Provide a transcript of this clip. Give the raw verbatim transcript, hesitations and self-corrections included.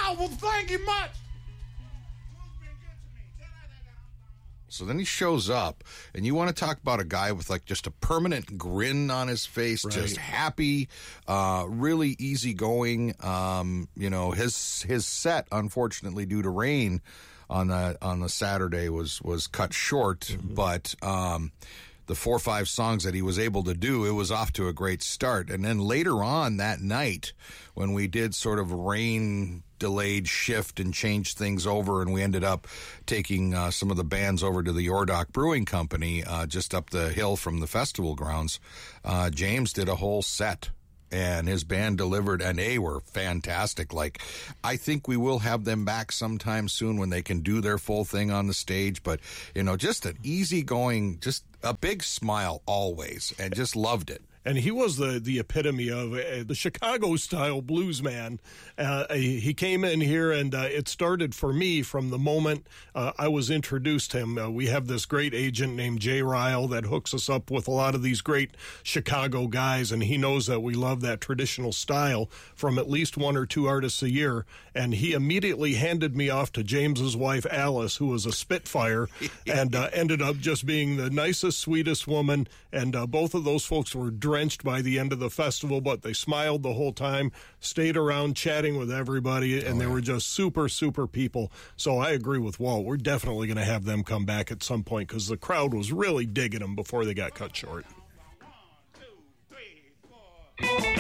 Oh, well, thank you much. So then he shows up, and you want to talk about a guy with like just a permanent grin on his face, right. just happy, uh, really easygoing. Um, you know, his his set, unfortunately, due to rain on the on the Saturday, was was cut short. Mm-hmm. But um, the four or five songs that he was able to do, it was off to a great start. And then later on that night, when we did sort of rain delayed shift and changed things over, and we ended up taking uh, some of the bands over to the Yordock Brewing Company uh, just up the hill from the festival grounds. Uh, James did a whole set, and his band delivered, and they were fantastic. Like, I think we will have them back sometime soon when they can do their full thing on the stage, but, you know, just an easygoing, just a big smile always, and just loved it. And he was the, the epitome of uh, the Chicago-style blues man. Uh, he came in here, and uh, it started for me from the moment uh, I was introduced to him. Uh, we have this great agent named Jay Ryle that hooks us up with a lot of these great Chicago guys, and he knows that we love that traditional style from at least one or two artists a year. And he immediately handed me off to James's wife, Alice, who was a Spitfire, and uh, ended up just being the nicest, sweetest woman. And uh, both of those folks were drenched by the end of the festival, but they smiled the whole time, stayed around chatting with everybody, and oh, they yeah. were just super, super people. So I agree with Walt. We're definitely going to have them come back at some point because the crowd was really digging them before they got cut short. One, two, three, four.